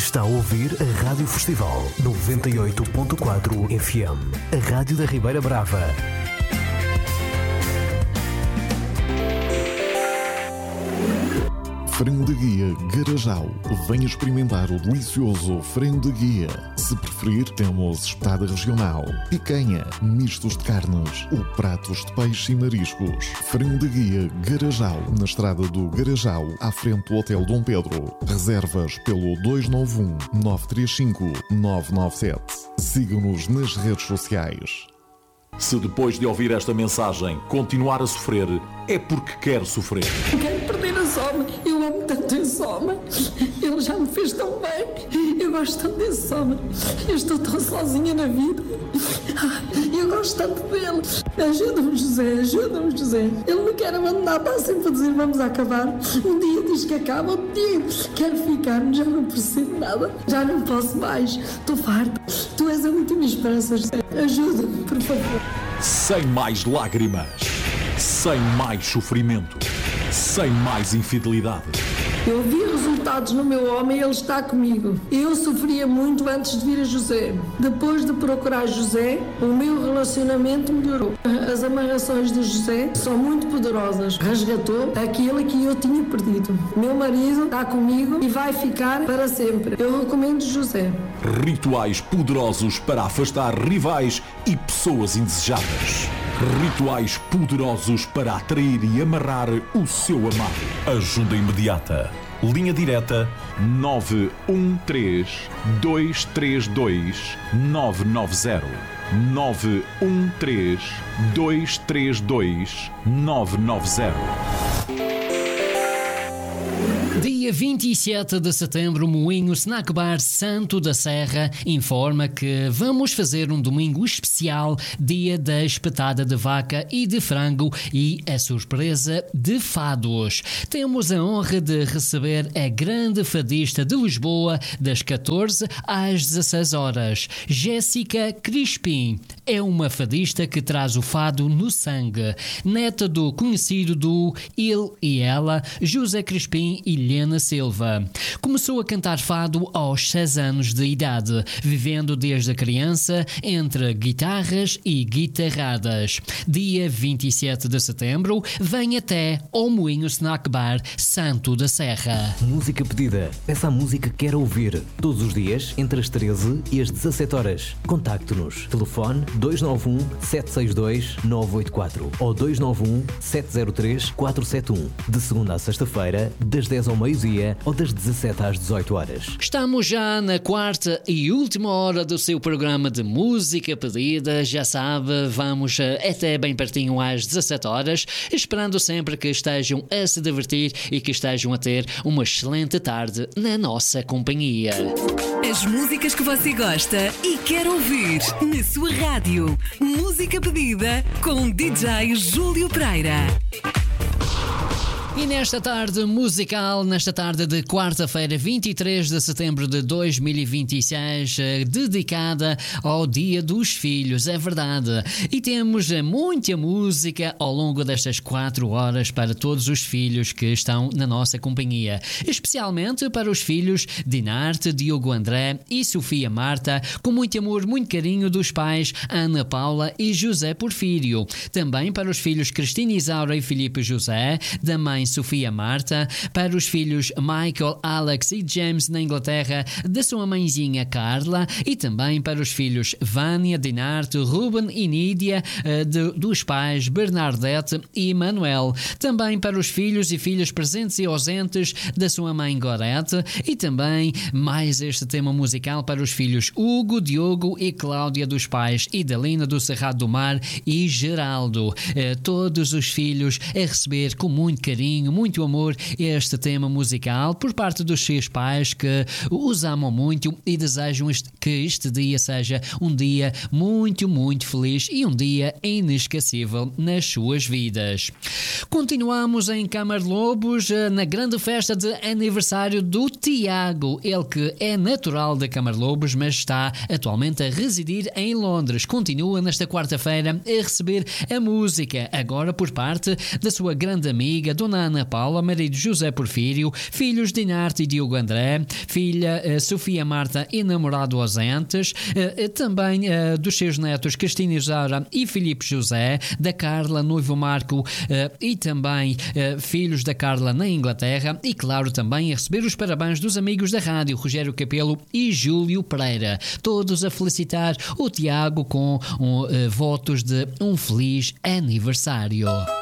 Está a ouvir a Rádio Festival 98.4 FM, a Rádio da Ribeira Brava. Frango de Guia Garajal. Venha experimentar o delicioso frango de guia. Se preferir, temos espetada regional, picanha, mistos de carnes ou pratos de peixe e mariscos. Frango de Guia Garajal, na estrada do Garajal, à frente do Hotel Dom Pedro. Reservas pelo 291 935 997. Siga-nos nas redes sociais. Se depois de ouvir esta mensagem continuar a sofrer, é porque quer sofrer. Quero perder esse homem. Eu amo tanto esse homem. Ele já me fez tão bem. Eu gosto tanto desse homem. Eu estou tão sozinha na vida. Eu gosto tanto dele. Ajuda-me, José. Ajuda-me, José. Ele me quer abandonar. Está sempre a dizer vamos acabar. Um dia diz que acaba. Outro dia quero ficar. Já não percebo nada. Já não posso mais. Estou farta. Tu és a última esperança, José. Ajuda-me, por favor. Sem mais lágrimas, sem mais sofrimento, sem mais infidelidade. Eu vi resultados no meu homem e ele está comigo. Eu sofria muito antes de vir a José. Depois de procurar José, o meu relacionamento melhorou. As amarrações de José são muito poderosas. Resgatou aquilo que eu tinha perdido. Meu marido está comigo e vai ficar para sempre. Eu recomendo José. Rituais poderosos para afastar rivais e pessoas indesejadas. Rituais poderosos para atrair e amarrar o seu amado. Ajuda imediata. Linha direta 913 232 990. 913 232 990. Dia 27 de setembro, o Moinho Snack Bar Santo da Serra informa que vamos fazer um domingo especial, dia da espetada de vaca e de frango e a surpresa de fados. Temos a honra de receber a grande fadista de Lisboa das 14 às 16 horas, Jéssica Crispim. É uma fadista que traz o fado no sangue, neta do conhecido do Ele e Ela, José Crispim e Helena Silva. Começou a cantar fado aos 6 anos de idade, vivendo desde a criança entre guitarras e guitarradas. Dia 27 de setembro, vem até ao Moinho Snack Bar Santo da Serra. Música pedida. Peça a música que quer ouvir. Todos os dias, entre as 13 e as 17 horas. Contacte-nos. Telefone 291 762 984 ou 291 703 471. De segunda a sexta-feira, das 10 ao meio-dia ou das 17 às 18 horas. Estamos já na quarta e última hora do seu programa de música pedida. Já sabe, vamos até bem pertinho às 17 horas, esperando sempre que estejam a se divertir e que estejam a ter uma excelente tarde na nossa companhia. As músicas que você gosta e quer ouvir na sua rádio. Música pedida com DJ Júlio Pereira. E nesta tarde musical, nesta tarde de quarta-feira, 23 de setembro de 2026, dedicada ao Dia dos Filhos, é verdade. E temos muita música ao longo destas 4 horas para todos os filhos que estão na nossa companhia. Especialmente para os filhos Dinarte, Diogo André e Sofia Marta, com muito amor, muito carinho dos pais Ana Paula e José Porfírio. Também para os filhos Cristina Isaura e Filipe José, da mãe Sofia Marta, para os filhos Michael, Alex e James na Inglaterra, da sua mãezinha Carla, e também para os filhos Vânia, Dinarte, Ruben e Nídia, dos pais Bernadette e Manuel. Também para os filhos e filhas presentes e ausentes da sua mãe Gorete, e também mais este tema musical para os filhos Hugo, Diogo e Cláudia dos pais Idalina do Cerrado do Mar e Geraldo. Todos os filhos a receber com muito carinho, muito amor este tema musical por parte dos seus pais, que os amam muito e desejam que este dia seja um dia muito, muito feliz e um dia inesquecível nas suas vidas. Continuamos em Camarlobos, na grande festa de aniversário do Tiago, ele que é natural de Camarlobos, mas está atualmente a residir em Londres. Continua nesta quarta-feira a receber a música, agora por parte da sua grande amiga, Dona Dona Ana Paula, marido José Porfírio, filhos Dinarte e Diogo André, filha Sofia Marta e namorado ausentes, também dos seus netos Cristina Isaura e Filipe José, da Carla, noivo Marco, e também filhos da Carla na Inglaterra, e claro também a receber os parabéns dos amigos da rádio, Rogério Capelo e Júlio Pereira, todos a felicitar o Tiago com votos de um feliz aniversário.